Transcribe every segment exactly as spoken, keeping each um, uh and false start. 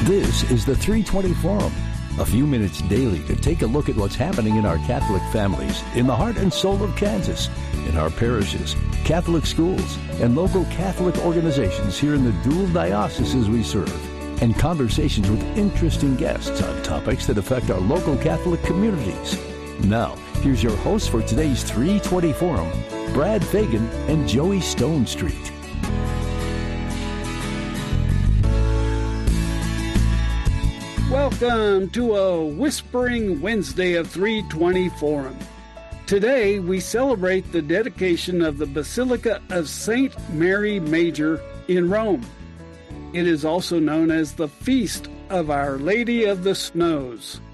This is the three twenty Forum, a few minutes daily to take a look at what's happening in our Catholic families, in the heart and soul of Kansas, in our parishes, Catholic schools, and local Catholic organizations here in the dual dioceses we serve, and conversations with interesting guests on topics that affect our local Catholic communities. Now, here's your hosts for today's three twenty Forum, Brad Fagan and Joey Stone Street. Welcome to a Whispering Wednesday of three twenty Forum. Today we celebrate the dedication of the Basilica of Saint Mary Major in Rome. It is also known as the Feast of Our Lady of the Snows.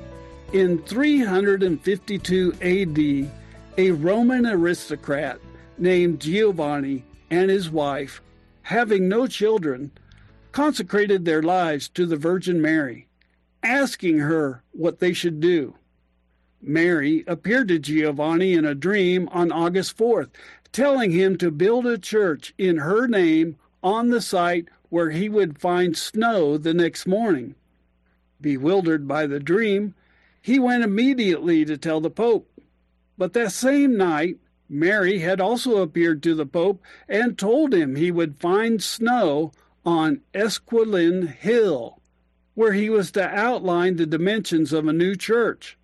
In three fifty-two A D, a Roman aristocrat named Giovanni and his wife, having no children, consecrated their lives to the Virgin Mary, asking her what they should do. Mary appeared to Giovanni in a dream on August fourth, telling him to build a church in her name on the site where he would find snow the next morning. Bewildered by the dream, he went immediately to tell the Pope. But that same night, Mary had also appeared to the Pope and told him he would find snow on Esquiline Hill, where he was to outline the dimensions of a new church.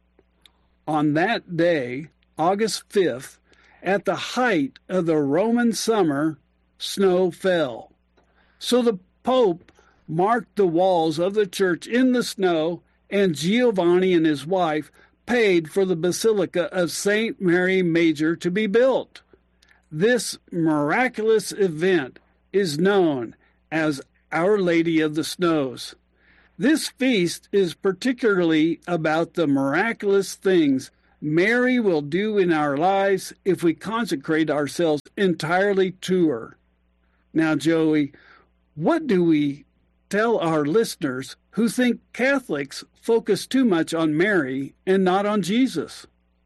On that day, August fifth, at the height of the Roman summer, snow fell. So the Pope marked the walls of the church in the snow, and Giovanni and his wife paid for the Basilica of Saint Mary Major to be built. This miraculous event is known as Our Lady of the Snows. This feast is particularly about the miraculous things Mary will do in our lives if we consecrate ourselves entirely to her. Now, Joey, what do we tell our listeners who think Catholics focus too much on Mary and not on Jesus?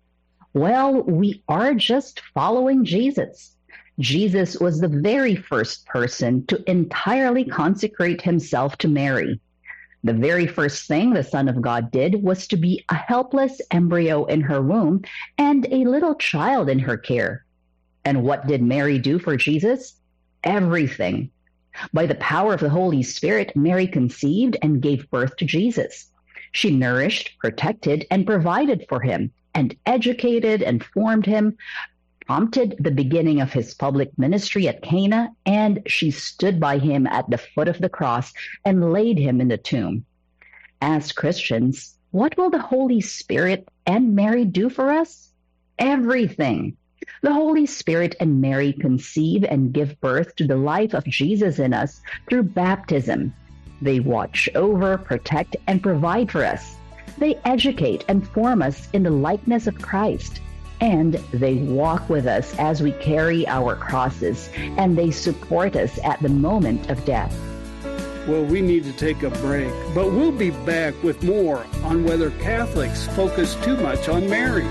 Well, we are just following Jesus. Jesus was the very first person to entirely consecrate himself to Mary. The very first thing the Son of God did was to be a helpless embryo in her womb and a little child in her care. And what did Mary do for Jesus? Everything. By the power of the Holy Spirit, Mary conceived and gave birth to Jesus. She nourished, protected, and provided for him, and educated and formed him, prompted the beginning of his public ministry at Cana, and she stood by him at the foot of the cross and laid him in the tomb. As Christians, what will the Holy Spirit and Mary do for us? Everything. The Holy Spirit and Mary conceive and give birth to the life of Jesus in us through baptism. They watch over, protect, and provide for us. They educate and form us in the likeness of Christ. And they walk with us as we carry our crosses, and they support us at the moment of death. Well, we need to take a break, but we'll be back with more on whether Catholics focus too much on Mary.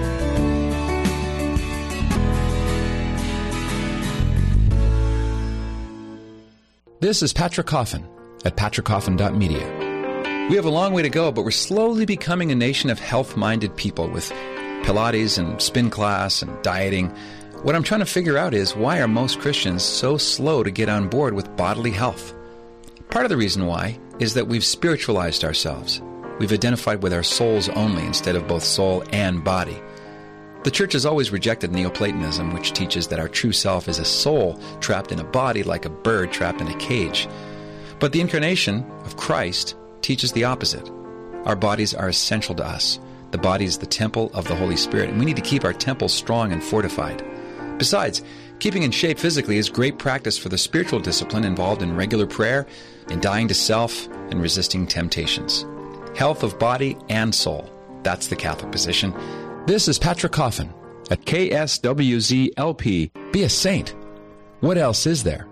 This is Patrick Coffin at patrick coffin dot media. We have a long way to go, but we're slowly becoming a nation of health-minded people with Pilates and spin class and dieting. What I'm trying to figure out is, why are most Christians so slow to get on board with bodily health? Part of the reason why is that we've spiritualized ourselves. We've identified with our souls only instead of both soul and body. The Church has always rejected Neoplatonism, which teaches that our true self is a soul trapped in a body like a bird trapped in a cage. But the incarnation of Christ teaches the opposite. Our bodies are essential to us. The body is the temple of the Holy Spirit, and we need to keep our temple strong and fortified. Besides, keeping in shape physically is great practice for the spiritual discipline involved in regular prayer, in dying to self, and resisting temptations. Health of body and soul. That's the Catholic position. This is Patrick Coffin at K S W Z L P. Be a saint. What else is there?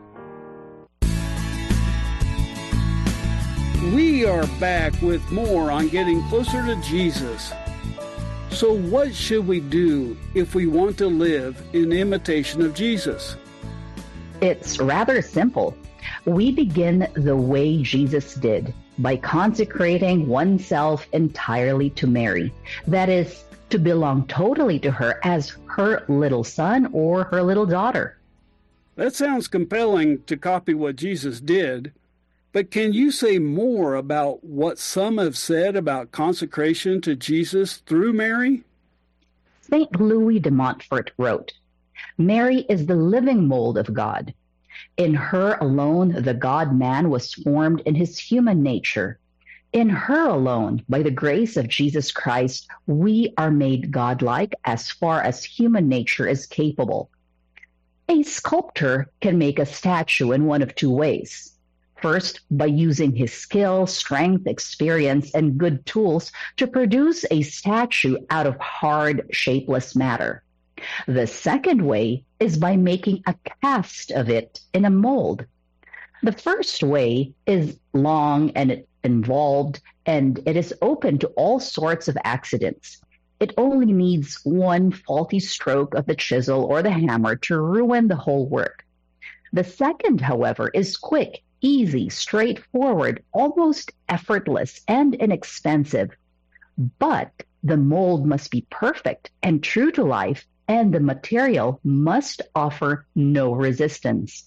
We are back with more on getting closer to Jesus. So what should we do if we want to live in imitation of Jesus? It's rather simple. We begin the way Jesus did, by consecrating oneself entirely to Mary. That is, to belong totally to her as her little son or her little daughter. That sounds compelling to copy what Jesus did, but can you say more about what some have said about consecration to Jesus through Mary? Saint Louis de Montfort wrote, "Mary is the living mold of God. In her alone the God-man was formed in his human nature. In her alone, by the grace of Jesus Christ, we are made godlike as far as human nature is capable." A sculptor can make a statue in one of two ways. First, by using his skill, strength, experience, and good tools to produce a statue out of hard, shapeless matter. The second way is by making a cast of it in a mold. The first way is long and involved, and it is open to all sorts of accidents. It only needs one faulty stroke of the chisel or the hammer to ruin the whole work. The second, however, is quick, easy, straightforward, almost effortless, and inexpensive. But the mold must be perfect and true to life, and the material must offer no resistance.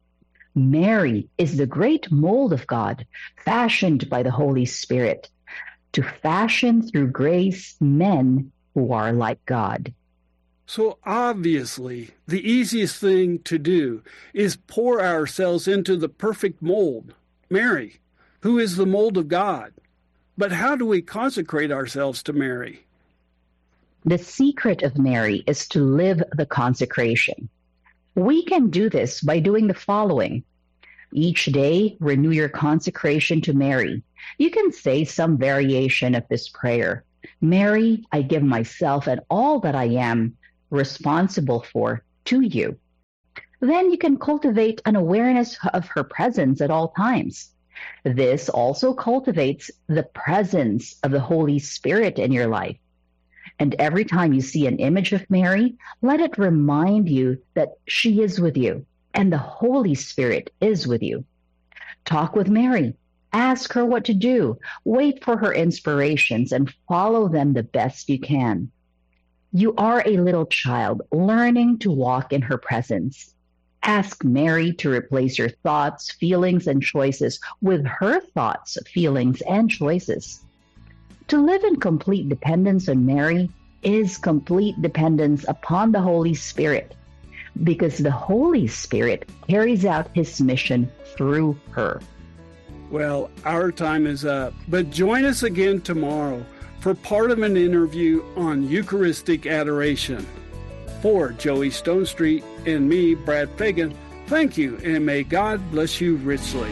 Mary is the great mold of God, fashioned by the Holy Spirit, to fashion through grace men who are like God. So obviously, the easiest thing to do is pour ourselves into the perfect mold, Mary, who is the mold of God. But how do we consecrate ourselves to Mary? The secret of Mary is to live the consecration. We can do this by doing the following. Each day, renew your consecration to Mary. You can say some variation of this prayer. Mary, I give myself and all that I am responsible for to you. Then you can cultivate an awareness of her presence at all times. This also cultivates the presence of the Holy Spirit in your life. And every time you see an image of Mary, let it remind you that she is with you and the Holy Spirit is with you. Talk with Mary. Ask her what to do. Wait for her inspirations and follow them the best you can. You are a little child learning to walk in her presence. Ask Mary to replace your thoughts, feelings, and choices with her thoughts, feelings, and choices. To live in complete dependence on Mary is complete dependence upon the Holy Spirit, because the Holy Spirit carries out his mission through her. Well, our time is up, but join us again tomorrow for part of an interview on Eucharistic adoration. For Joey Stonestreet and me, Brad Fagan, thank you, and may God bless you richly.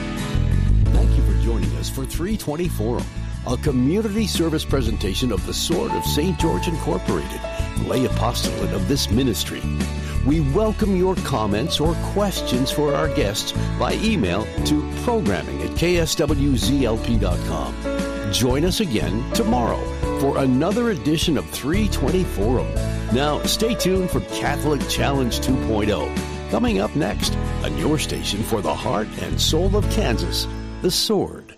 Thank you for joining us for three twenty Forum, a community service presentation of the Sword of Saint George Incorporated, lay apostolate of this ministry. We welcome your comments or questions for our guests by email to programming at k s w z l p dot com. Join us again tomorrow for another edition of three twenty Forum. Now, stay tuned for Catholic Challenge two point oh. Coming up next on your station for the heart and soul of Kansas, The Sword.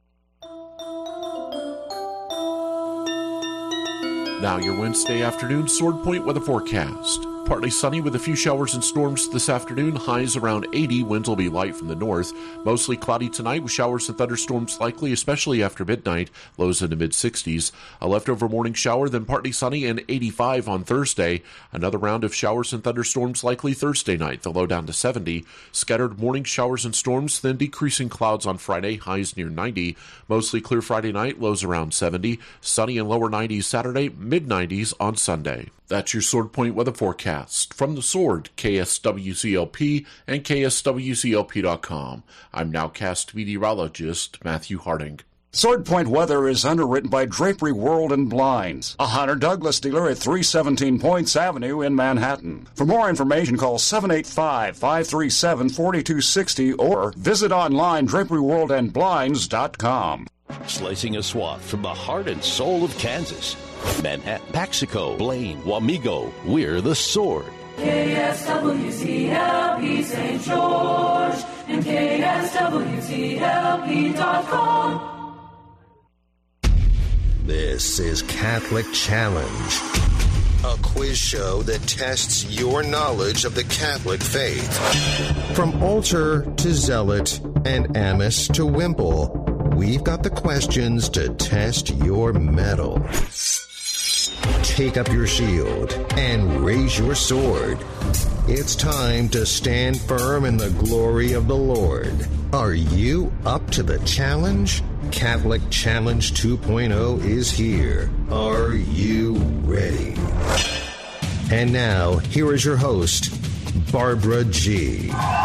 Now your Wednesday afternoon Sword Point weather forecast. Partly sunny with a few showers and storms this afternoon. Highs around eighty. Winds will be light from the north. Mostly cloudy tonight with showers and thunderstorms likely, especially after midnight. Lows in the mid-sixties. A leftover morning shower, then partly sunny and eighty-five on Thursday. Another round of showers and thunderstorms likely Thursday night. The low down to seventy. Scattered morning showers and storms, then decreasing clouds on Friday. Highs near ninety. Mostly clear Friday night. Lows around seventy. Sunny and lower nineties Saturday. Mid-nineties on Sunday. That's your Sword Point weather forecast. From the Sword, K S W C L P and K S W C L P dot com. I'm nowcast meteorologist Matthew Harding. Sword Point weather is underwritten by Drapery World and Blinds, a Hunter Douglas dealer at three seventeen Points Avenue in Manhattan. For more information, call seven eight five, five three seven, four two six zero or visit online drapery world and blinds dot com. Slicing a swath from the heart and soul of Kansas. Manhattan, Paxico, Blaine, Wamego, we're The Sword. K S W C L P Saint George and K S W C L P dot com. This is Catholic Challenge, a quiz show that tests your knowledge of the Catholic faith. From altar to zealot and amice to wimple, we've got the questions to test your mettle. Take up your shield and raise your sword. It's time to stand firm in the glory of the Lord. Are you up to the challenge? Catholic Challenge two point oh is here. Are you ready? And now, here is your host, Barbara G.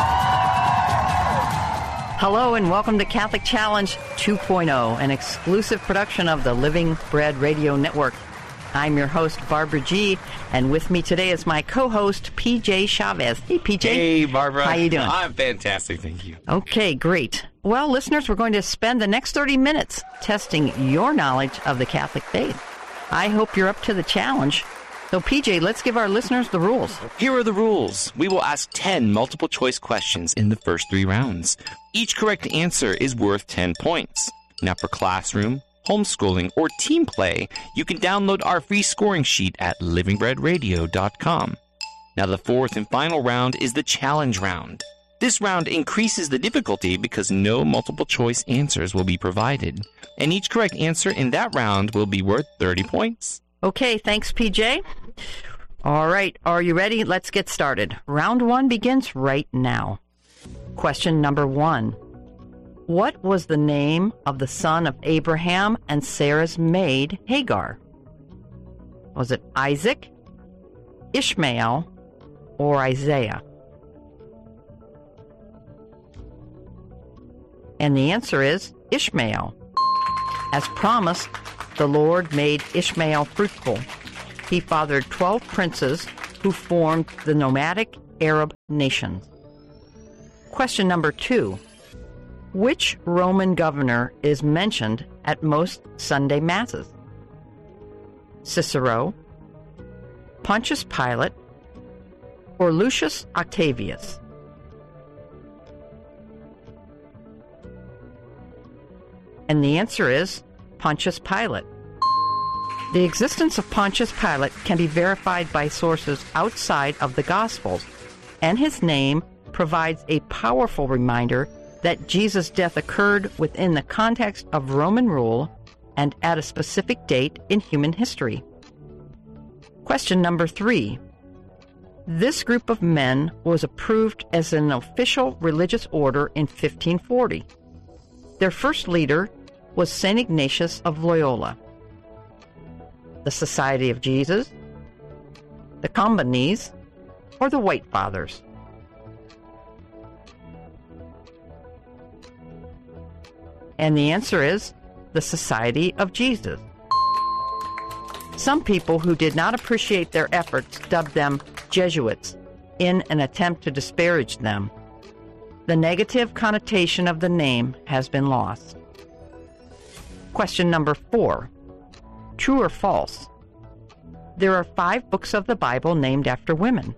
Hello and welcome to Catholic Challenge two point oh, an exclusive production of the Living Bread Radio Network. I'm your host, Barbara G., and with me today is my co-host, P J Chavez. Hey, P J. Hey, Barbara. How you doing? I'm fantastic, thank you. Okay, great. Well, listeners, we're going to spend the next thirty minutes testing your knowledge of the Catholic faith. I hope you're up to the challenge. So, P J, let's give our listeners the rules. Here are the rules. We will ask ten multiple-choice questions in the first three rounds. Each correct answer is worth ten points. Now, for classroom, homeschooling, or team play, you can download our free scoring sheet at living bread radio dot com. Now, the fourth and final round is the challenge round. This round increases the difficulty because no multiple-choice answers will be provided, and each correct answer in that round will be worth thirty points. Okay, thanks, P J. All right, are you ready? Let's get started. Round one begins right now. Question number one. What was the name of the son of Abraham and Sarah's maid, Hagar? Was it Isaac, Ishmael, or Isaiah? And the answer is Ishmael. As promised, the Lord made Ishmael fruitful. He fathered twelve princes who formed the nomadic Arab nations. Question number two. Which Roman governor is mentioned at most Sunday Masses? Cicero, Pontius Pilate, or Lucius Octavius? And the answer is Pontius Pilate. The existence of Pontius Pilate can be verified by sources outside of the Gospels, and his name provides a powerful reminder that Jesus' death occurred within the context of Roman rule and at a specific date in human history. Question number three. This group of men was approved as an official religious order in fifteen forty. Their first leader was Saint Ignatius of Loyola. The Society of Jesus, the Combinese, or the White Fathers? And the answer is the Society of Jesus. Some people who did not appreciate their efforts dubbed them Jesuits in an attempt to disparage them. The negative connotation of the name has been lost. Question number four. True or false? There are five books of the Bible named after women.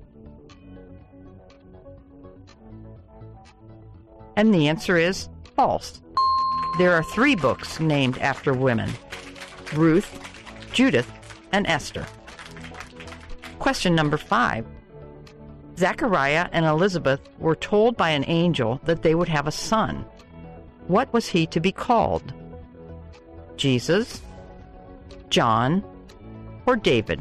And the answer is false. There are three books named after women: Ruth, Judith, and Esther. Question number five. Zechariah and Elizabeth were told by an angel that they would have a son. What was he to be called? Jesus, John, or David?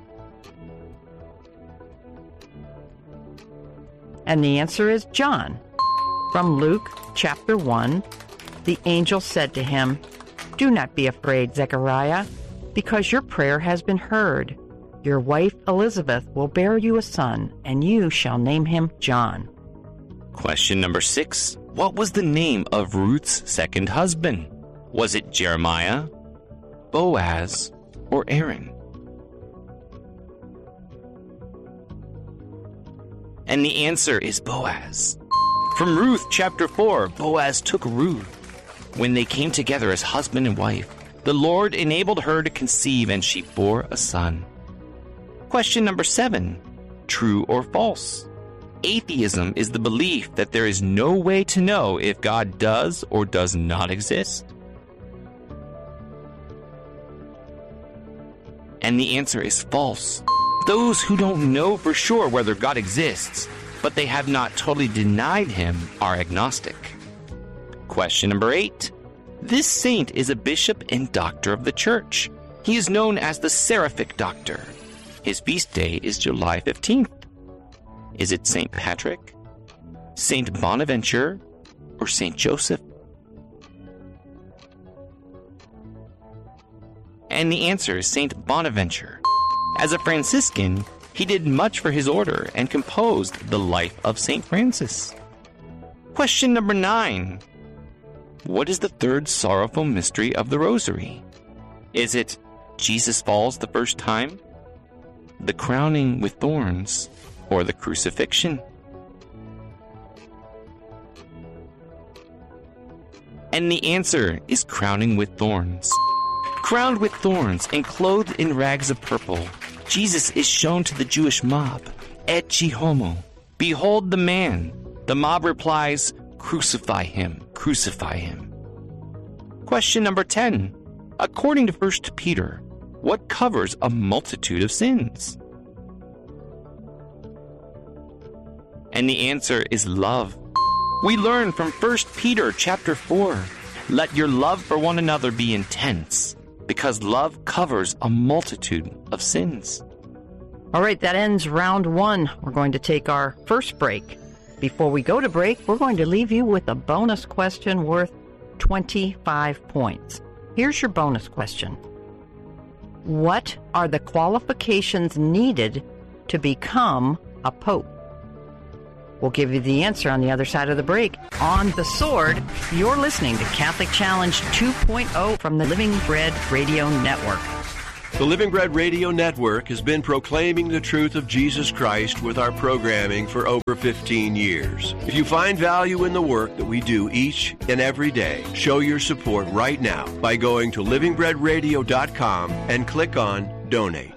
And the answer is John. From Luke chapter one, the angel said to him, "Do not be afraid, Zechariah, because your prayer has been heard. Your wife Elizabeth will bear you a son, and you shall name him John." Question number six. What was the name of Ruth's second husband? Was it Jeremiah, Boaz, or Aaron? And the answer is Boaz. From Ruth chapter four, Boaz took Ruth. When they came together as husband and wife, the Lord enabled her to conceive, and she bore a son. Question number seven. True or false? Atheism is the belief that there is no way to know if God does or does not exist. And the answer is false. Those who don't know for sure whether God exists, but they have not totally denied him, are agnostic. Question number eight. This saint is a bishop and doctor of the church. He is known as the Seraphic Doctor. His feast day is July fifteenth. Is it Saint Patrick, Saint Bonaventure, or Saint Joseph? And the answer is Saint Bonaventure. As a Franciscan, he did much for his order and composed the Life of Saint Francis. Question number nine. What is the third sorrowful mystery of the Rosary? Is it Jesus falls the first time, the crowning with thorns, or the crucifixion? And the answer is crowning with thorns. Crowned with thorns and clothed in rags of purple, Jesus is shown to the Jewish mob. Ecce homo. Behold the man. The mob replies, crucify him, crucify him. Question number ten. According to First Peter, what covers a multitude of sins? And the answer is love. We learn from First Peter chapter four, let your love for one another be intense, because love covers a multitude of sins. All right, that ends round one. We're going to take our first break. Before we go to break, we're going to leave you with a bonus question worth twenty-five points. Here's your bonus question. What are the qualifications needed to become a pope? We'll give you the answer on the other side of the break. On The Sword, you're listening to Catholic Challenge two point oh from the Living Bread Radio Network. The Living Bread Radio Network has been proclaiming the truth of Jesus Christ with our programming for over fifteen years. If you find value in the work that we do each and every day, show your support right now by going to living bread radio dot com and click on Donate.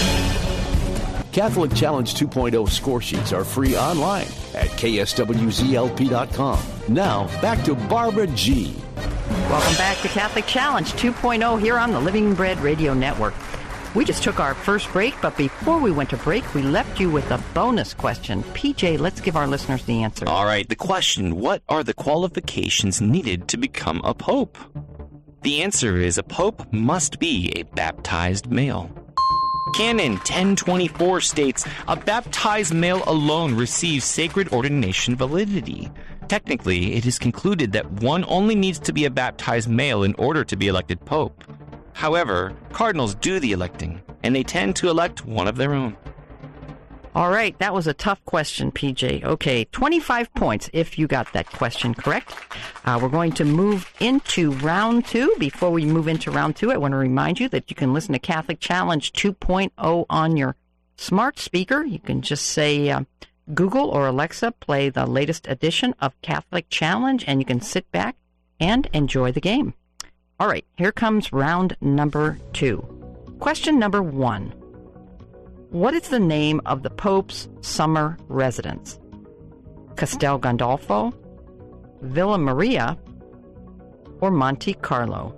Catholic Challenge two point oh score sheets are free online at K S W Z L P dot com. Now, back to Barbara G. Welcome back to Catholic Challenge two point oh here on the Living Bread Radio Network. We just took our first break, but before we went to break, we left you with a bonus question. P J, let's give our listeners the answer. All right, the question, what are the qualifications needed to become a pope? The answer is a pope must be a baptized male. Canon ten twenty-four states, a baptized male alone receives sacred ordination validity. Technically, it is concluded that one only needs to be a baptized male in order to be elected pope. However, cardinals do the electing, and they tend to elect one of their own. All right, that was a tough question, P J. Okay, twenty-five points if you got that question correct. Uh, we're going to move into round two. Before we move into round two, I want to remind you that you can listen to Catholic Challenge two point oh on your smart speaker. You can just say uh, Google or Alexa, play the latest edition of Catholic Challenge, and you can sit back and enjoy the game. All right, here comes round number two. Question number one. What is the name of the Pope's summer residence? Castel Gandolfo, Villa Maria, or Monte Carlo?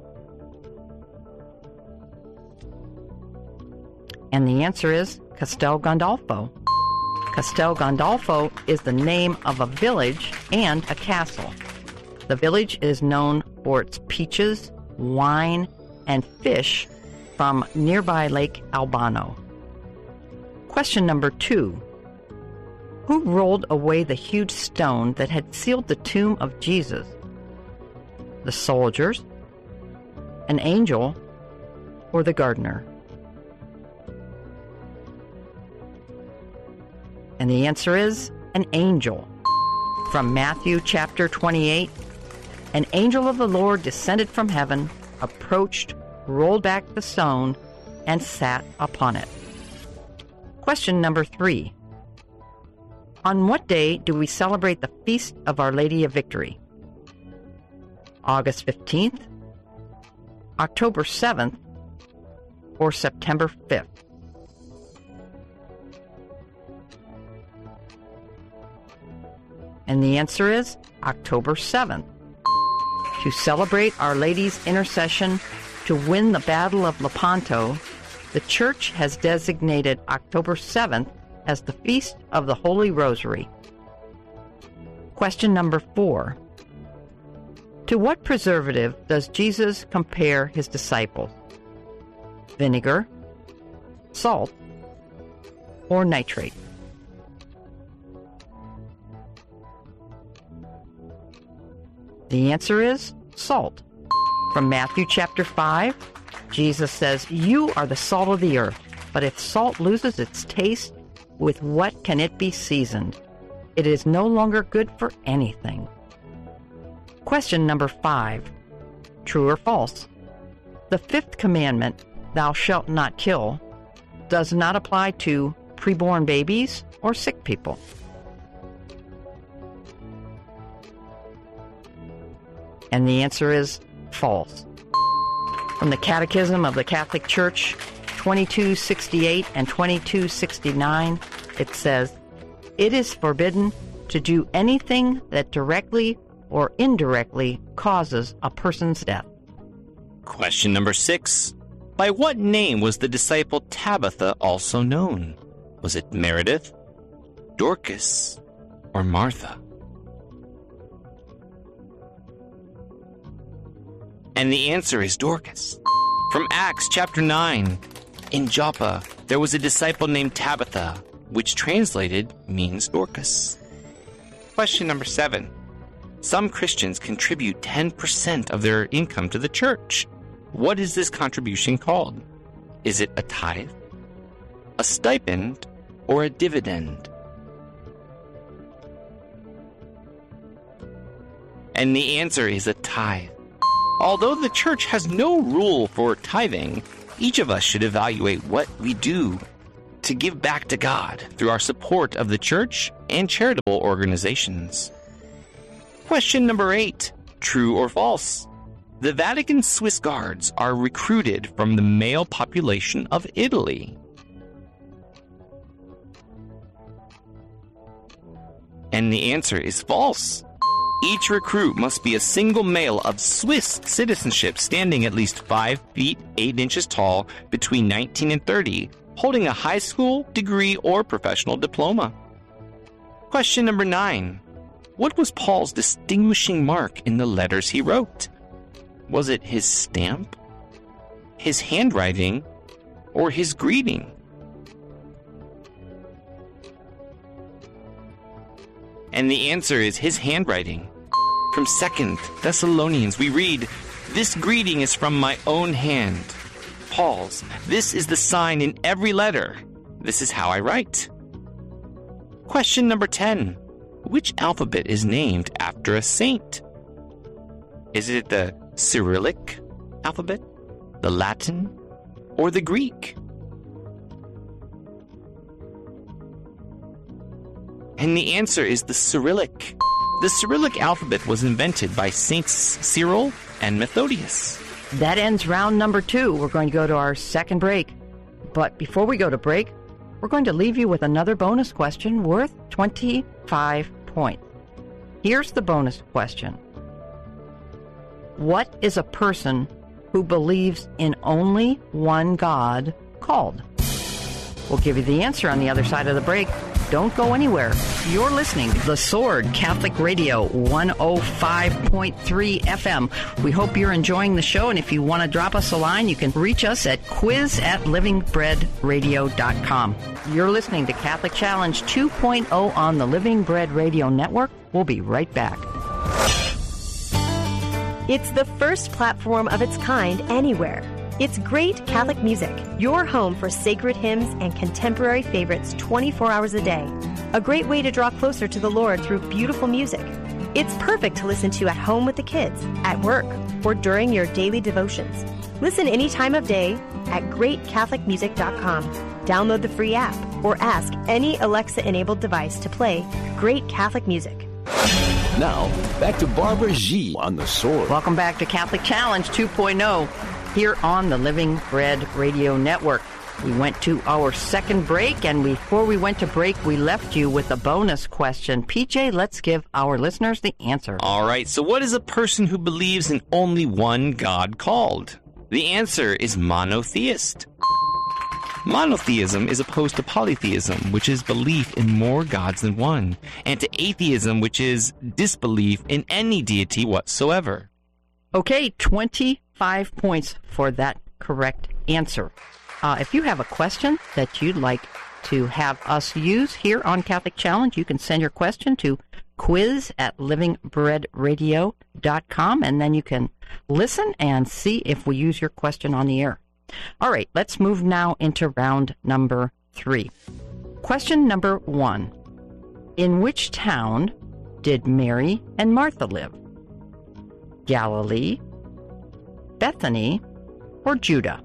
And the answer is Castel Gandolfo. Castel Gandolfo is the name of a village and a castle. The village is known for its peaches, wine, and fish from nearby Lake Albano. Question number two. Who rolled away the huge stone that had sealed the tomb of Jesus? The soldiers, an angel, or the gardener? And the answer is an angel. From Matthew chapter twenty-eight, an angel of the Lord descended from heaven, approached, rolled back the stone, and sat upon it. Question number three. On what day do we celebrate the Feast of Our Lady of Victory? August fifteenth, October seventh, or September fifth? And the answer is October seventh. To celebrate Our Lady's intercession to win the Battle of Lepanto, the Church has designated October seventh as the Feast of the Holy Rosary. Question number four. To what preservative does Jesus compare his disciples? Vinegar, salt, or nitrate? The answer is salt. From Matthew chapter five, Jesus says, "You are the salt of the earth, but if salt loses its taste, with what can it be seasoned? It is no longer good for anything." Question number five. True or false? The fifth commandment, "Thou shalt not kill," does not apply to preborn babies or sick people. And the answer is false. From the Catechism of the Catholic Church, twenty-two sixty-eight and twenty-two sixty-nine, it says, "It is forbidden to do anything that directly or indirectly causes a person's death." Question number six. By what name was the disciple Tabitha also known? Was it Meredith, Dorcas, or Martha? And the answer is Dorcas. From Acts chapter nine, in Joppa, there was a disciple named Tabitha, which translated means Dorcas. Question number seven. Some Christians contribute ten percent of their income to the church. What is this contribution called? Is it a tithe, a stipend, or a dividend? And the answer is a tithe. Although the church has no rule for tithing, each of us should evaluate what we do to give back to God through our support of the church and charitable organizations. Question number eight. True or false? The Vatican Swiss Guards are recruited from the male population of Italy. And the answer is false. Each recruit must be a single male of Swiss citizenship standing at least five feet eight inches tall, between nineteen and thirty, holding a high school degree or professional diploma. Question number nine. What was Paul's distinguishing mark in the letters he wrote? Was it his stamp, his handwriting, or his greeting? And the answer is his handwriting. From Second Thessalonians, we read, "This greeting is from my own hand." Paul's, "This is the sign in every letter. This is how I write." Question number ten. Which alphabet is named after a saint? Is it the Cyrillic alphabet, the Latin, or the Greek? And the answer is the Cyrillic. The Cyrillic alphabet was invented by Saints Cyril and Methodius. That ends round number two. We're going to go to our second break. But before we go to break, we're going to leave you with another bonus question worth twenty-five points. Here's the bonus question. What is a person who believes in only one God called? We'll give you the answer on the other side of the break. Don't go anywhere. You're listening to The Sword Catholic Radio, one oh five point three F M. We hope you're enjoying the show, and if you want to drop us a line, you can reach us at quiz at living bread radio dot com. You're listening to Catholic Challenge two point oh on the Living Bread Radio Network. We'll be right back. It's the first platform of its kind anywhere. It's great Catholic music, your home for sacred hymns and contemporary favorites twenty-four hours a day. A great way to draw closer to the Lord through beautiful music. It's perfect to listen to at home with the kids, at work, or during your daily devotions. Listen any time of day at great catholic music dot com. Download the free app or ask any Alexa-enabled device to play Great Catholic Music. Now, back to Barbara G. on The Sword. Welcome back to Catholic Challenge two point oh here on the Living Bread Radio Network. We went to our second break, and before we went to break, we left you with a bonus question. P J, let's give our listeners the answer. All right, so what is a person who believes in only one God called? The answer is monotheist. Monotheism is opposed to polytheism, which is belief in more gods than one, and to atheism, which is disbelief in any deity whatsoever. Okay, twenty-five points for that correct answer. Uh, if you have a question that you'd like to have us use here on Catholic Challenge, you can send your question to quiz at living bread radio dot com, and then you can listen and see if we use your question on the air. All right, let's move now into round number three. Question number one. In which town did Mary and Martha live? Galilee, Bethany, or Judah?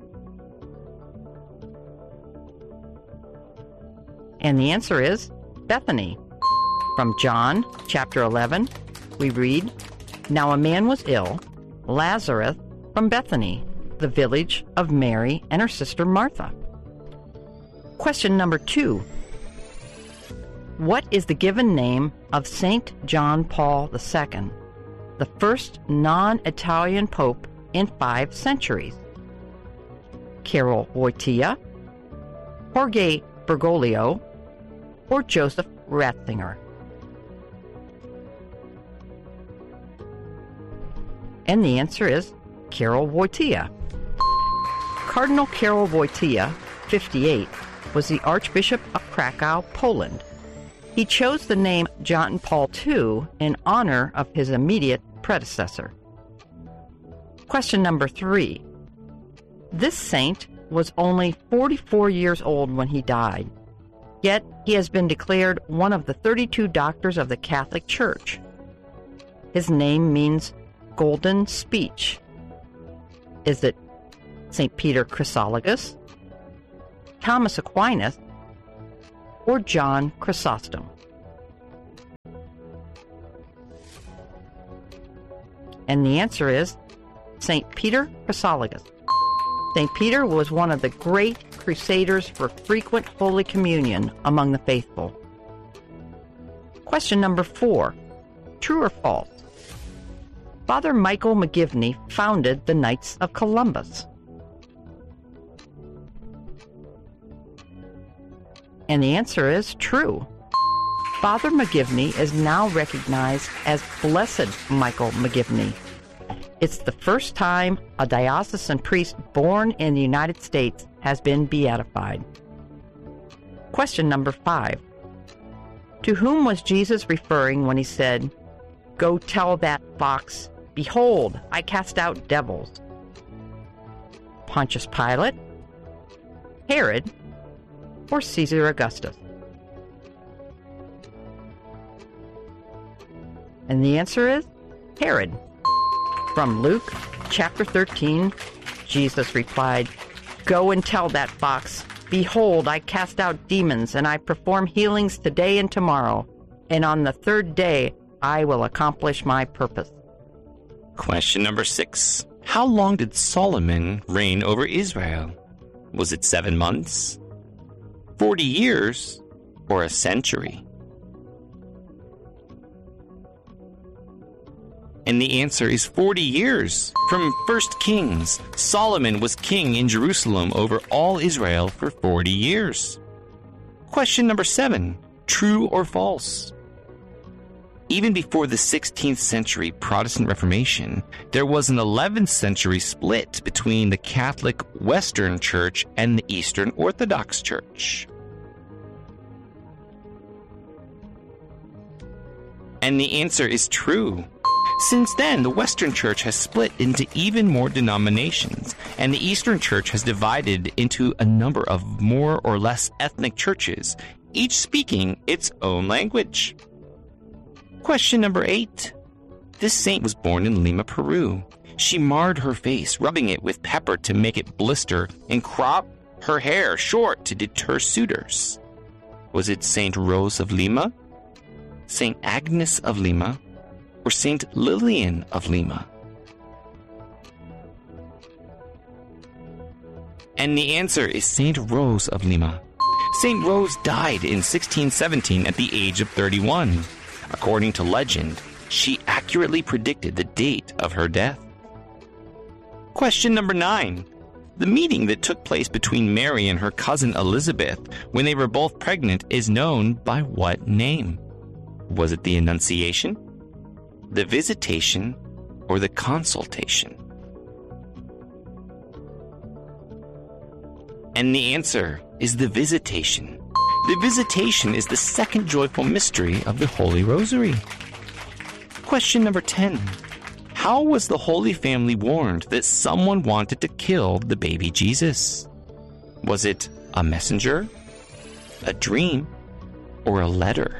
And the answer is Bethany. From John chapter eleven, we read, Now a man was ill, Lazarus from Bethany, the village of Mary and her sister Martha. Question number two. What is the given name of Saint John Paul the Second, the first non-Italian pope in five centuries? Karol Wojtyła, Jorge Bergoglio, or Joseph Ratzinger? And the answer is Karol Wojtyła. Cardinal Karol Wojtyła, fifty-eight, was the Archbishop of Krakow, Poland. He chose the name John Paul the Second in honor of his immediate predecessor. Question number three. This saint was only forty-four years old when he died, yet he has been declared one of the thirty-two doctors of the Catholic Church. His name means golden speech. Is it Saint Peter Chrysologus, Thomas Aquinas, or John Chrysostom? And the answer is Saint Peter Chrysologus. Saint Peter was one of the great crusaders for frequent Holy Communion among the faithful. Question number four. True or false? Father Michael McGivney founded the Knights of Columbus. And the answer is true. Father McGivney is now recognized as Blessed Michael McGivney. It's the first time a diocesan priest born in the United States has been beatified. Question number five. To whom was Jesus referring when he said, Go tell that fox, behold, I cast out devils? Pontius Pilate, Herod, or Caesar Augustus? And the answer is Herod. From Luke chapter thirteen, Jesus replied, Go and tell that fox, behold, I cast out demons, and I perform healings today and tomorrow, and on the third day I will accomplish my purpose. Question number six. How long did Solomon reign over Israel? Was it seven months, forty years, or a century? And the answer is forty years. From First Kings, Solomon was king in Jerusalem over all Israel for forty years. Question number seven. True or false? Even before the sixteenth century Protestant Reformation, there was an eleventh century split between the Catholic Western Church and the Eastern Orthodox Church. And the answer is true. Since then, the Western Church has split into even more denominations, and the Eastern Church has divided into a number of more or less ethnic churches, each speaking its own language. Question number eight. This saint was born in Lima, Peru. She marred her face, rubbing it with pepper to make it blister, and cropped her hair short to deter suitors. Was it Saint Rose of Lima, Saint Agnes of Lima, or Saint Lillian of Lima? And the answer is Saint Rose of Lima. Saint Rose died in sixteen seventeen at the age of thirty-one. According to legend, she accurately predicted the date of her death. Question number nine. The meeting that took place between Mary and her cousin Elizabeth when they were both pregnant is known by what name? Was it the Annunciation, the Visitation, or the Consultation? And the answer is the Visitation. The Visitation is the second joyful mystery of the Holy Rosary. Question number ten. How was the Holy Family warned that someone wanted to kill the baby Jesus? Was it a messenger, a dream, or a letter?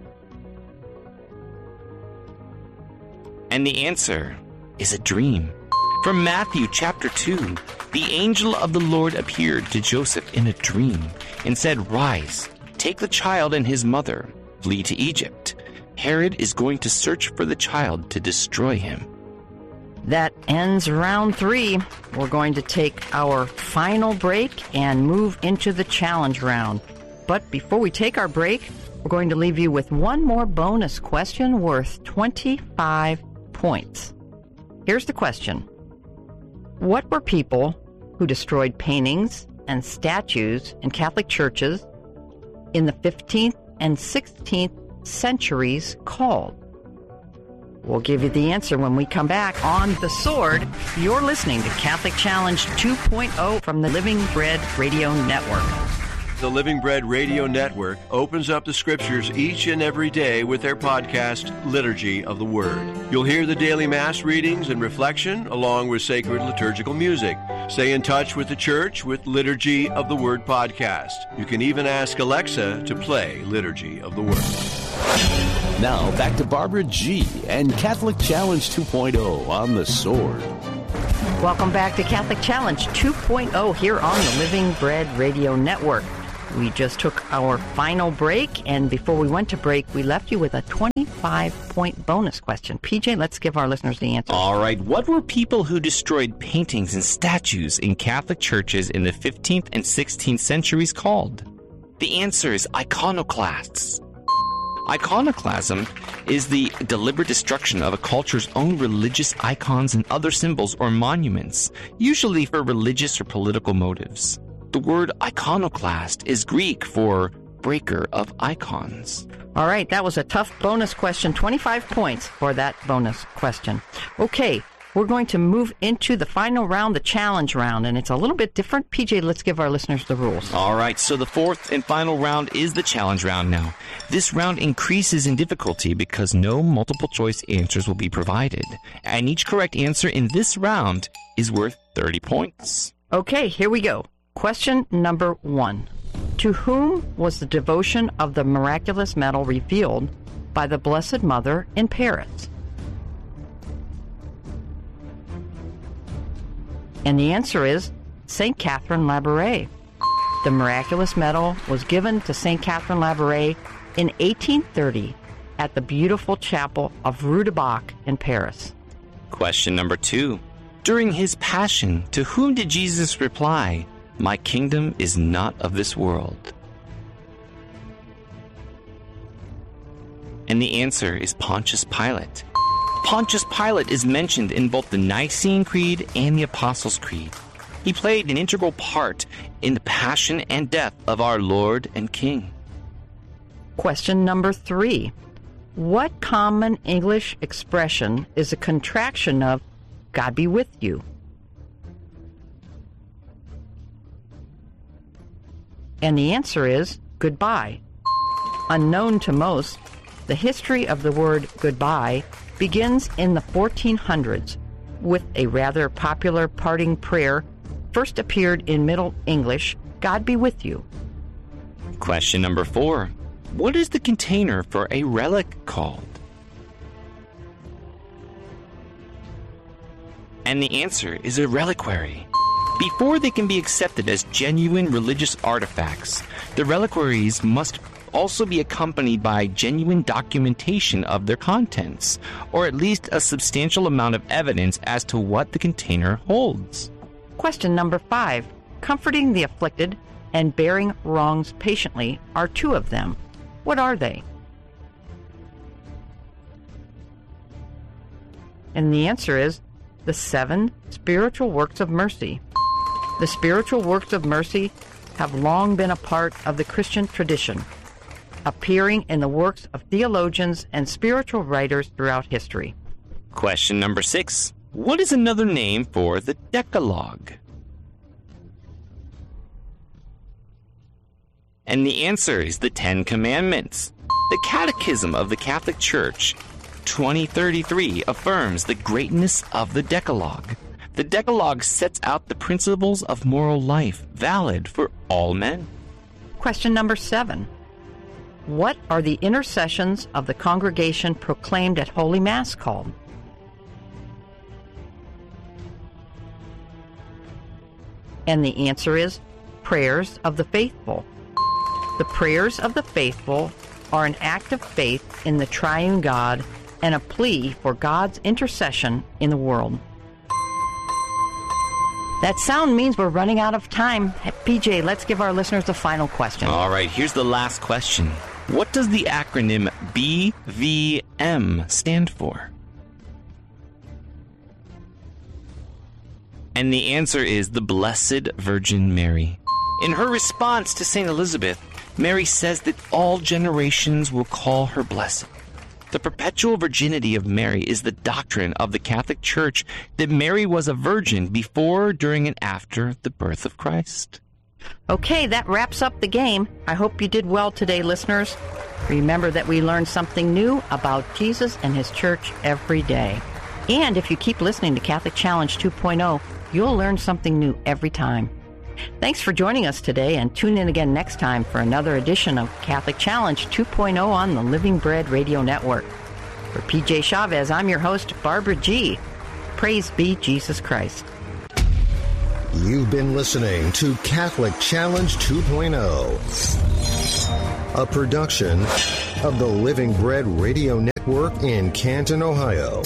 And the answer is a dream. From Matthew chapter two, the angel of the Lord appeared to Joseph in a dream and said, "Rise, take the child and his mother, flee to Egypt. Herod is going to search for the child to destroy him." That ends round three. We're going to take our final break and move into the challenge round. But before we take our break, we're going to leave you with one more bonus question worth twenty-five points. Here's the question. What were people who destroyed paintings and statues in Catholic churches in the fifteenth and sixteenth centuries called? We'll give you the answer when we come back on The Sword. You're listening to Catholic Challenge two point oh from the Living Bread Radio Network. The Living Bread Radio Network opens up the Scriptures each and every day with their podcast, Liturgy of the Word. You'll hear the daily Mass readings and reflection along with sacred liturgical music. Stay in touch with the Church with Liturgy of the Word podcast. You can even ask Alexa to play Liturgy of the Word. Now back to Barbara G. and Catholic Challenge two point oh on The Sword. Welcome back to Catholic Challenge two point oh here on the Living Bread Radio Network. We just took our final break, and before we went to break, we left you with a twenty-five point bonus question. P J, let's give our listeners the answer. All right. What were people who destroyed paintings and statues in Catholic churches in the fifteenth and sixteenth centuries called? The answer is iconoclasts. Iconoclasm is the deliberate destruction of a culture's own religious icons and other symbols or monuments, usually for religious or political motives. The word iconoclast is Greek for breaker of icons. All right, that was a tough bonus question. twenty-five points for that bonus question. Okay, we're going to move into the final round, the challenge round, and it's a little bit different. P J, let's give our listeners the rules. All right, so the fourth and final round is the challenge round now. This round increases in difficulty because no multiple choice answers will be provided, and each correct answer in this round is worth thirty points. Okay, here we go. Question number one. To whom was the devotion of the miraculous medal revealed by the Blessed Mother in Paris? And the answer is Saint Catherine Labouré. The miraculous medal was given to Saint Catherine Labouré in eighteen thirty at the beautiful chapel of Rue de Bac in Paris. Question number two. During his passion, to whom did Jesus reply, "My kingdom is not of this world"? And the answer is Pontius Pilate. Pontius Pilate is mentioned in both the Nicene Creed and the Apostles' Creed. He played an integral part in the passion and death of our Lord and King. Question number three. What common English expression is a contraction of "God be with you"? And the answer is goodbye. Unknown to most, the history of the word goodbye begins in the fourteen hundreds with a rather popular parting prayer first appeared in Middle English, "God be with you." Question number four. What is the container for a relic called? And the answer is a reliquary. Before they can be accepted as genuine religious artifacts, the reliquaries must also be accompanied by genuine documentation of their contents, or at least a substantial amount of evidence as to what the container holds. Question number five. comforting the afflicted and bearing wrongs patiently are two of them. What are they? And the answer is the seven spiritual works of mercy. The spiritual works of mercy have long been a part of the Christian tradition, appearing in the works of theologians and spiritual writers throughout history. Question number six. What is another name for the Decalogue? And the answer is the Ten Commandments. The Catechism of the Catholic Church, twenty thirty-three, affirms the greatness of the Decalogue. The Decalogue sets out the principles of moral life, valid for all men. Question number seven. What are the intercessions of the congregation proclaimed at Holy Mass called? And the answer is prayers of the faithful. The prayers of the faithful are an act of faith in the triune God and a plea for God's intercession in the world. That sound means we're running out of time. P J, let's give our listeners the final question. All right, here's the last question. What does the acronym B V M stand for? And the answer is the Blessed Virgin Mary. In her response to Saint Elizabeth, Mary says that all generations will call her blessed. The perpetual virginity of Mary is the doctrine of the Catholic Church, that Mary was a virgin before, during, and after the birth of Christ. Okay, that wraps up the game. I hope you did well today, listeners. Remember that we learn something new about Jesus and his church every day. And if you keep listening to Catholic Challenge two point oh, you'll learn something new every time. Thanks for joining us today, and tune in again next time for another edition of Catholic Challenge two point oh on the Living Bread Radio Network. For P J Chavez, I'm your host, Barbara G. Praise be Jesus Christ. You've been listening to Catholic Challenge two point oh, a production of the Living Bread Radio Network in Canton, Ohio.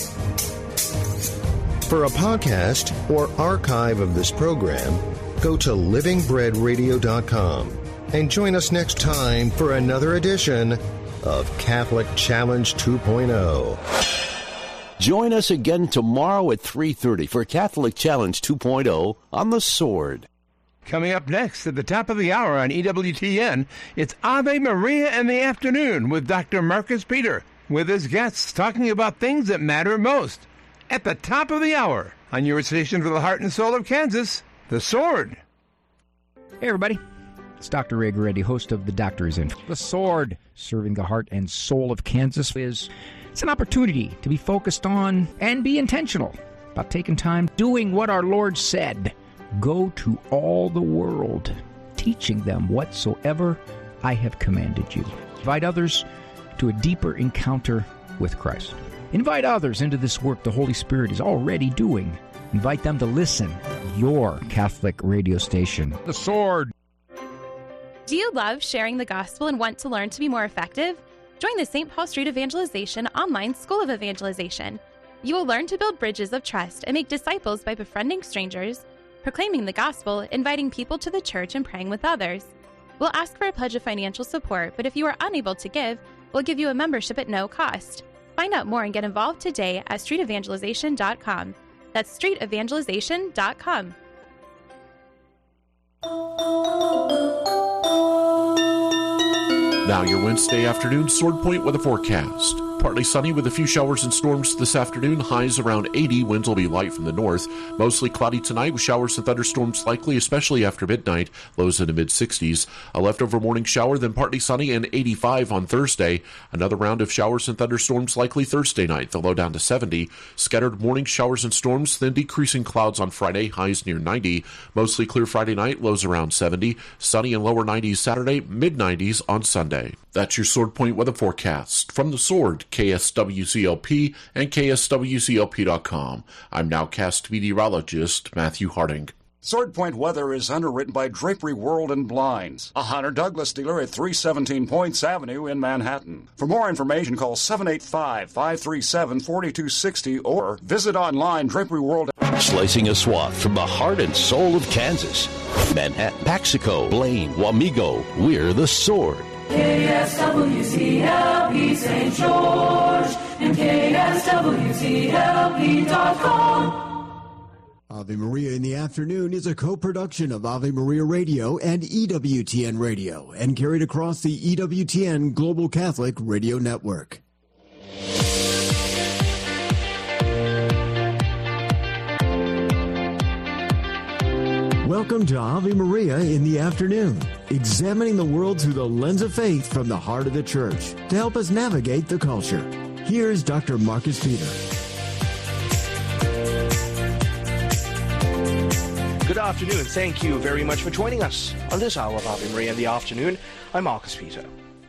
For a podcast or archive of this program, go to living bread radio dot com and join us next time for another edition of Catholic Challenge two point oh. Join us again tomorrow at three thirty for Catholic Challenge two point oh on The Sword. Coming up next at the top of the hour on E W T N, it's Ave Maria in the afternoon with Doctor Marcus Peter, with his guests talking about things that matter most. At the top of the hour on your station for the heart and soul of Kansas, The Sword. Hey, everybody. It's Doctor Ray Goretti, host of The Doctor's Info. The Sword, serving the heart and soul of Kansas, is it's an opportunity to be focused on and be intentional about taking time doing what our Lord said. Go to all the world, teaching them whatsoever I have commanded you. Invite others to a deeper encounter with Christ. Invite others into this work the Holy Spirit is already doing. Invite them to listen. Your Catholic radio station, The Sword. Do you love sharing the gospel and want to learn to be more effective? Join the Saint Paul Street Evangelization online School of Evangelization. You will learn to build bridges of trust and make disciples by befriending strangers, proclaiming the gospel, inviting people to the church, and praying with others. We'll ask for a pledge of financial support, but if you are unable to give, we'll give you a membership at no cost. Find out more and get involved today at street evangelization dot com. That's street evangelization dot com. Now your Wednesday afternoon Sword Point weather forecast. Partly sunny with a few showers and storms this afternoon. Highs around eighty. Winds will be light from the north. Mostly cloudy tonight with showers and thunderstorms likely, especially after midnight. Lows in the mid-sixties. A leftover morning shower, then partly sunny and eighty-five on Thursday. Another round of showers and thunderstorms likely Thursday night. The low down to seventy. Scattered morning showers and storms, then decreasing clouds on Friday. Highs near ninety. Mostly clear Friday night. Lows around seventy. Sunny and lower nineties Saturday. Mid-nineties on Sunday. That's your Sword Point weather forecast. From the Sword, K S W C L P and K S W C L P dot com. I'm nowcast meteorologist Matthew Harding. Sword Point weather is underwritten by Drapery World and Blinds, a Hunter Douglas dealer at three seventeen Points Avenue in Manhattan. For more information, call seven eight five, five three seven, four two six zero or visit online Drapery World. Slicing a swath from the heart and soul of Kansas. Manhattan, Paxico, Blaine, Wamego, we're the Sword. K S W C L P Saint George and K S W C L P dot com. Ave Maria in the Afternoon is a co-production of Ave Maria Radio and E W T N Radio and carried across the E W T N Global Catholic Radio Network. Welcome to Ave Maria in the Afternoon, examining the world through the lens of faith from the heart of the Church to help us navigate the culture. Here's Doctor Marcus Peter. Good afternoon. Thank you very much for joining us on this hour of Ave Maria in the Afternoon. I'm Marcus Peter.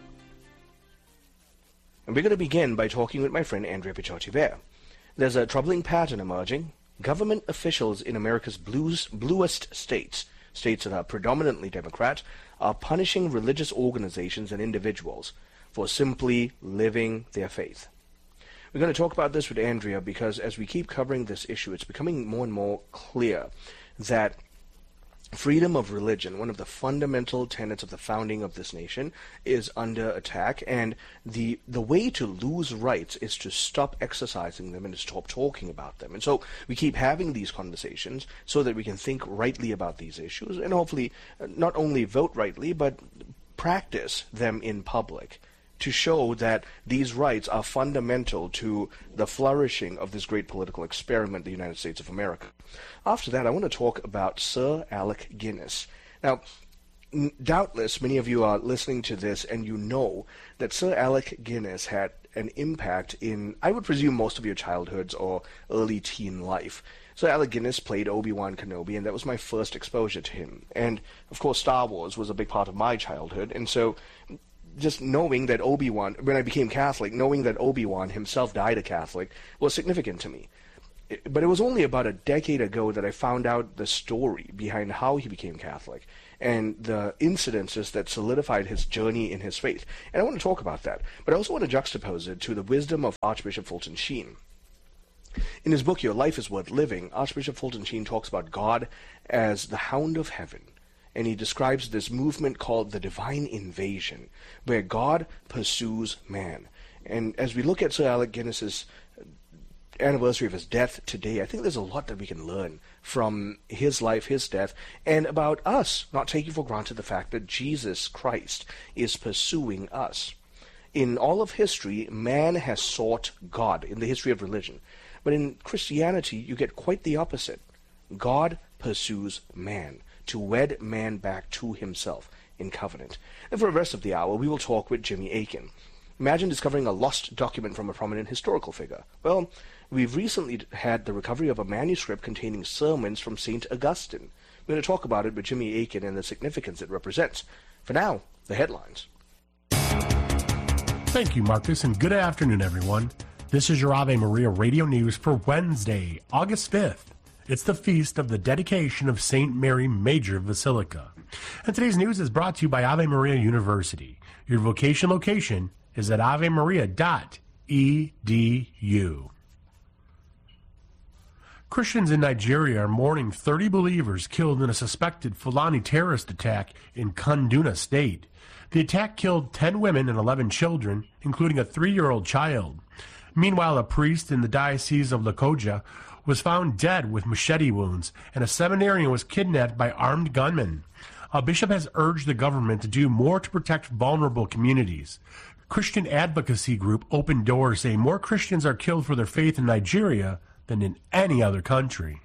And we're going to begin by talking with my friend Andrea Pichotti-Bear. There's a troubling pattern emerging. Government officials in America's blues, bluest states, states that are predominantly Democrat, are punishing religious organizations and individuals for simply living their faith. We're going to talk about this with Andrea because as we keep covering this issue, it's becoming more and more clear that freedom of religion, one of the fundamental tenets of the founding of this nation, is under attack, and the the way to lose rights is to stop exercising them and to stop talking about them. And so we keep having these conversations so that we can think rightly about these issues and hopefully not only vote rightly, but practice them in public to show that these rights are fundamental to the flourishing of this great political experiment, the United States of America. After that, I want to talk about Sir Alec Guinness. Now, n- doubtless many of you are listening to this and you know that Sir Alec Guinness had an impact in, I would presume, most of your childhoods or early teen life. So Alec Guinness played Obi-Wan Kenobi, and that was my first exposure to him. And, of course, Star Wars was a big part of my childhood, and so just knowing that Obi-Wan, when I became Catholic, knowing that Obi-Wan himself died a Catholic was significant to me. It, but it was only about a decade ago that I found out the story behind how he became Catholic and the incidences that solidified his journey in his faith. And I want to talk about that. But I also want to juxtapose it to the wisdom of Archbishop Fulton Sheen. In his book, Your Life is Worth Living, Archbishop Fulton Sheen talks about God as the hound of heaven. And he describes this movement called the divine invasion, where God pursues man. And as we look at Sir Alec Guinness's anniversary of his death today, I think there's a lot that we can learn from his life, his death, and about us not taking for granted the fact that Jesus Christ is pursuing us. In all of history, man has sought God in the history of religion. But in Christianity, you get quite the opposite. God pursues man, to wed man back to himself in covenant. And for the rest of the hour, we will talk with Jimmy Akin. Imagine discovering a lost document from a prominent historical figure. Well, we've recently had the recovery of a manuscript containing sermons from Saint Augustine. We're going to talk about it with Jimmy Akin and the significance it represents. For now, the headlines. Thank you, Marcus, and good afternoon, everyone. This is your Ave Maria Radio News for Wednesday, August fifth. It's the feast of the dedication of Saint Mary Major Basilica. And today's news is brought to you by Ave Maria University. Your vocation location is at ave maria dot e d u. Christians in Nigeria are mourning thirty believers killed in a suspected Fulani terrorist attack in Kaduna State. The attack killed ten women and eleven children, including a three-year-old child. Meanwhile, a priest in the Diocese of Lokoja was found dead with machete wounds, and a seminarian was kidnapped by armed gunmen. A bishop has urged the government to do more to protect vulnerable communities. Christian advocacy group Open Doors say more Christians are killed for their faith in Nigeria than in any other country.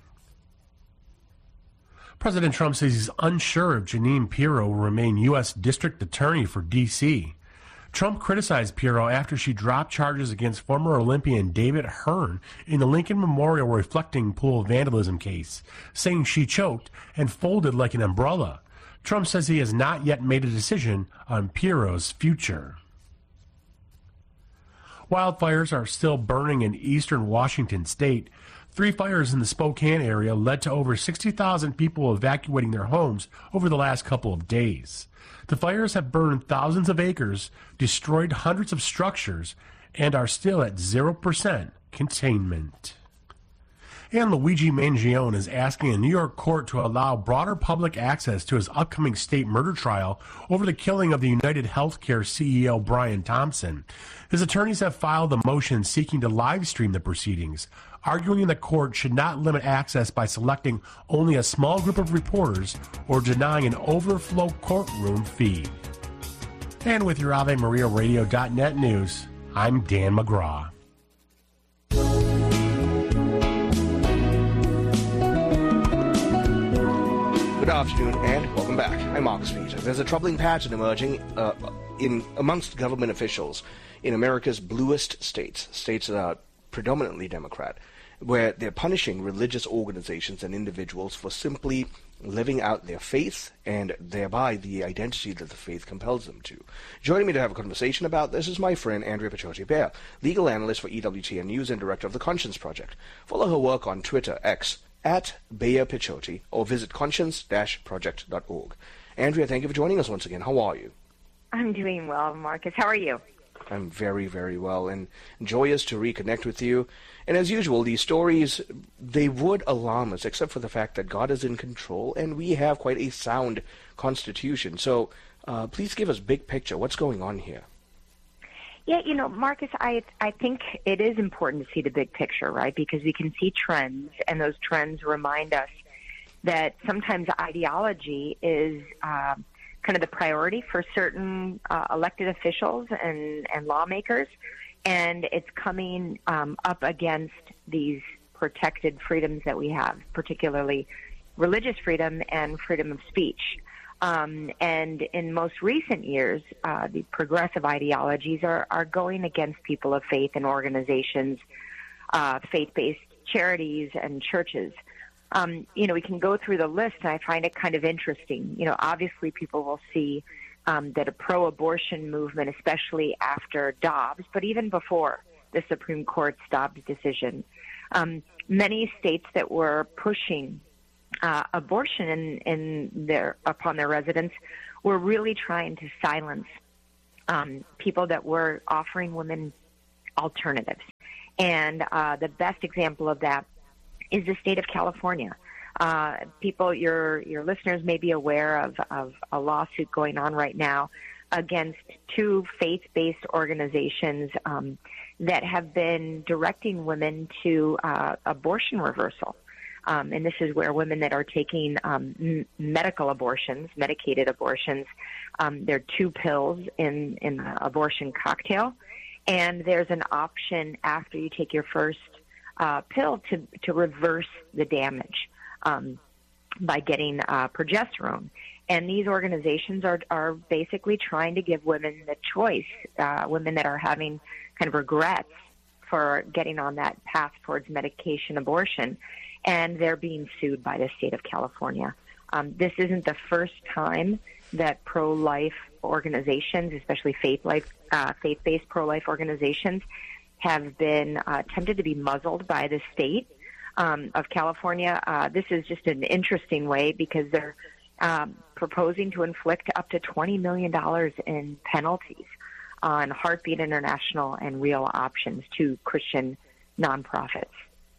President Trump says he's unsure if Jeanine Pirro will remain U S District Attorney for D C Trump criticized Pirro after she dropped charges against former Olympian David Hearn in the Lincoln Memorial reflecting pool vandalism case, saying she choked and folded like an umbrella. Trump says he has not yet made a decision on Pirro's future. Wildfires are still burning in eastern Washington state. Three fires in the Spokane area led to over sixty thousand people evacuating their homes over the last couple of days. The fires have burned thousands of acres, destroyed hundreds of structures, and are still at zero percent containment. And Luigi Mangione is asking a New York court to allow broader public access to his upcoming state murder trial over the killing of the United Healthcare C E O Brian Thompson. His attorneys have filed a motion seeking to live stream the proceedings, arguing the court should not limit access by selecting only a small group of reporters or denying an overflow courtroom feed. And with your Ave Maria Radio dot net news, I'm Dan McGraw. Good afternoon and welcome back. I'm Marcus Peter. There's a troubling pattern emerging uh, in amongst government officials in America's bluest states, states that are predominantly Democrat, where they're punishing religious organizations and individuals for simply living out their faith and thereby the identity that the faith compels them to. Joining me to have a conversation about this is my friend Andrea Picciotti-Bear, legal analyst for E W T N News and director of the Conscience Project. Follow her work on Twitter, X, at Bear Picciotti, or visit conscience dash project dot org. Andrea, thank you for joining us once again. How are you? I'm doing well, Marcus. How are you? I'm very, very well, and joyous to reconnect with you. And as usual, these stories, they would alarm us, except for the fact that God is in control, and we have quite a sound constitution. So uh, please give us big picture. What's going on here? Yeah, you know, Marcus, I I think it is important to see the big picture, right? Because we can see trends, and those trends remind us that sometimes ideology is uh, kind of the priority for certain uh, elected officials and, and lawmakers, and it's coming um, up against these protected freedoms that we have, particularly religious freedom and freedom of speech. Um, and in most recent years, uh, the progressive ideologies are, are going against people of faith and organizations, uh, faith-based charities and churches. Um, you know, we can go through the list, and I find it kind of interesting. You know, obviously people will see um, that a pro-abortion movement, especially after Dobbs, but even before the Supreme Court's Dobbs decision, um, many states that were pushing Uh, abortion in, in their upon their residents were really trying to silence um, people that were offering women alternatives. And uh, the best example of that is the state of California. Uh, people, your your listeners may be aware of, of a lawsuit going on right now against two faith-based organizations um, that have been directing women to uh, abortion reversal. Um, and this is where women that are taking um, m- medical abortions, medicated abortions, um, there are two pills in, in the abortion cocktail, and there's an option after you take your first uh, pill to, to reverse the damage um, by getting uh, progesterone. And these organizations are, are basically trying to give women the choice, uh, women that are having kind of regrets for getting on that path towards medication abortion. And they're being sued by the state of California. Um, this isn't the first time that pro-life organizations, especially faith-life, uh, faith-based pro-life organizations, have been uh, tempted to be muzzled by the state um, of California. Uh, this is just an interesting way because they're um, proposing to inflict up to twenty million dollars in penalties on Heartbeat International and Real Options, two Christian nonprofits.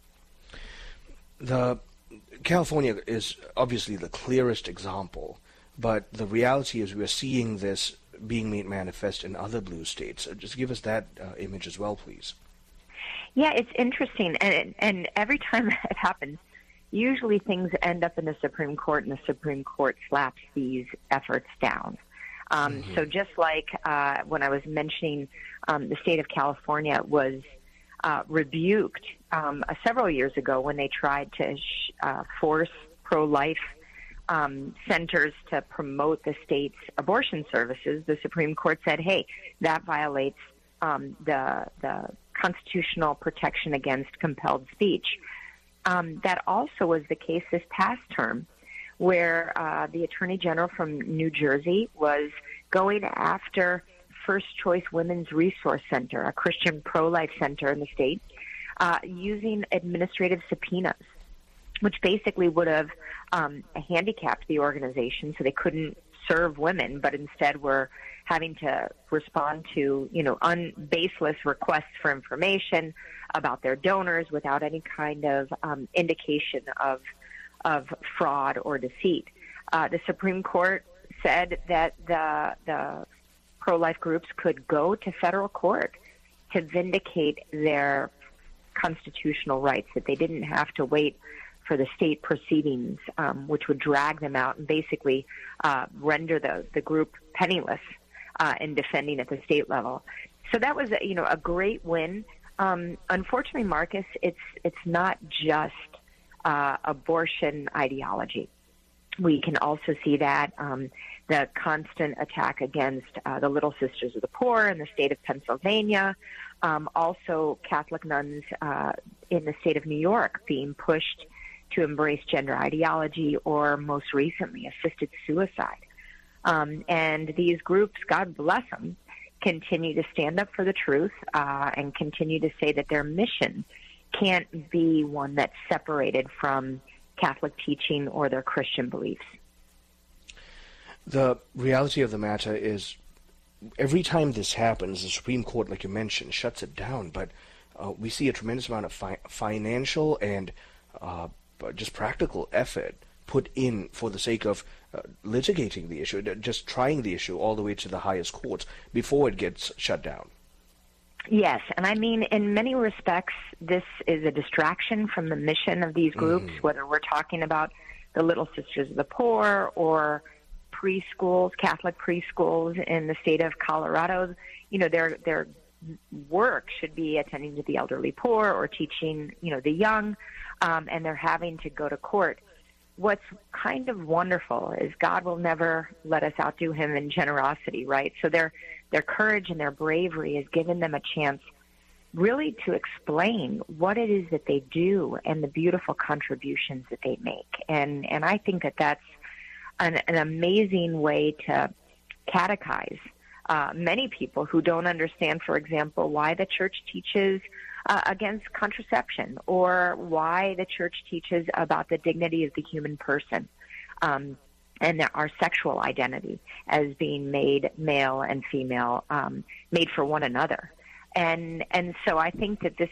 The California is obviously the clearest example, but the reality is we're seeing this being made manifest in other blue states. Just give us that uh, image as well, please. Yeah, it's interesting, and and every time it happens, usually things end up in the Supreme Court, and the Supreme Court slaps these efforts down. Um, mm-hmm. So just like uh, when I was mentioning um, the state of California was uh, rebuked um, uh, several years ago when they tried to sh- uh, force pro-life um, centers to promote the state's abortion services, the Supreme Court said, hey, that violates um, the the constitutional protection against compelled speech. Um, that also was the case this past term, where uh, the Attorney General from New Jersey was going after First Choice Women's Resource Center, a Christian pro-life center in the state, uh, using administrative subpoenas, which basically would have um, handicapped the organization so they couldn't serve women, but instead were having to respond to, you know, unbaseless requests for information about their donors without any kind of um, indication of of fraud or deceit. Uh, the Supreme Court said that the the pro-life groups could go to federal court to vindicate their constitutional rights, that they didn't have to wait for the state proceedings, um, which would drag them out and basically uh, render the, the group penniless uh, in defending at the state level. So that was, you know, a great win. Um, unfortunately, Marcus, it's it's not just uh, abortion ideology. We can also see that um, the constant attack against uh, the Little Sisters of the Poor in the state of Pennsylvania, um, also Catholic nuns uh, in the state of New York being pushed to embrace gender ideology, or most recently, assisted suicide. Um, and these groups, God bless them, continue to stand up for the truth uh, and continue to say that their mission can't be one that's separated from Catholic teaching or their Christian beliefs. The reality of the matter is, every time this happens, the Supreme Court, like you mentioned, shuts it down, but uh, we see a tremendous amount of fi- financial and uh, just practical effort put in for the sake of uh, litigating the issue, just trying the issue all the way to the highest courts before it gets shut down. Yes, and I mean, in many respects, this is a distraction from the mission of these groups, mm. whether we're talking about the Little Sisters of the Poor or preschools, Catholic preschools in the state of Colorado. You know, their their work should be attending to the elderly poor or teaching, you know, the young, um, and they're having to go to court. What's kind of wonderful is God will never let us outdo him in generosity, right? So their their courage and their bravery has given them a chance really to explain what it is that they do and the beautiful contributions that they make. And and I think that that's an, an amazing way to catechize uh, many people who don't understand, for example, why the church teaches Uh, against contraception, or why the church teaches about the dignity of the human person um, and the, our sexual identity as being made male and female, um, made for one another. And and so I think that this